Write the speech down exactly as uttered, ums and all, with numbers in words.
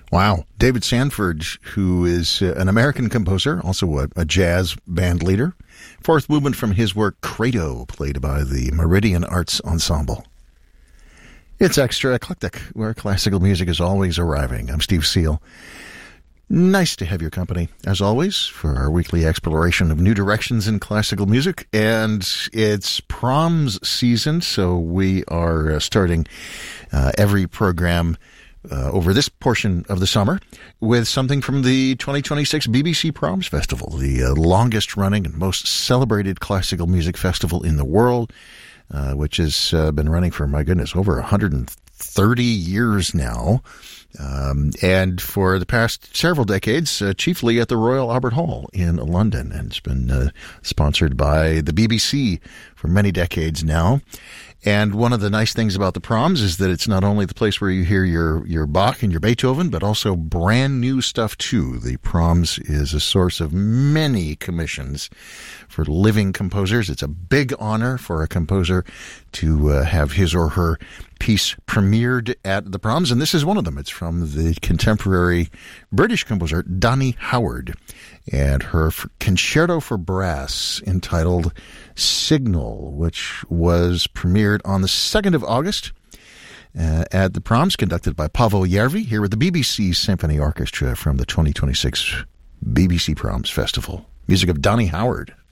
Wow. David Sanford, who is uh, an American composer, also a, a jazz band leader. Fourth movement from his work, Credo, played by the Meridian Arts Ensemble. It's Extra Eclectic, where classical music is always arriving. I'm Steve Seal. Nice to have your company, as always, for our weekly exploration of new directions in classical music. And it's proms season, so we are uh, starting uh, every program Uh, over this portion of the summer with something from the twenty twenty-six B B C Proms Festival, the uh, longest running and most celebrated classical music festival in the world, uh, which has uh, been running for, my goodness, over one hundred thirty years now. Um, and for the past several decades, uh, chiefly at the Royal Albert Hall in London. And it's been uh, sponsored by the B B C for many decades now. And one of the nice things about the Proms is that it's not only the place where you hear your, your Bach and your Beethoven, but also brand new stuff too. The Proms is a source of many commissions for living composers. It's a big honor for a composer to uh, have his or her piece premiered at the Proms, and this is one of them. It's from the contemporary British composer Donny Howard, and her concerto for brass entitled Signal, which was premiered on the second of August uh, at the Proms, conducted by Paavo Järvi, here with the B B C Symphony Orchestra from the twenty twenty-six B B C Proms Festival. Music of Donny Howard.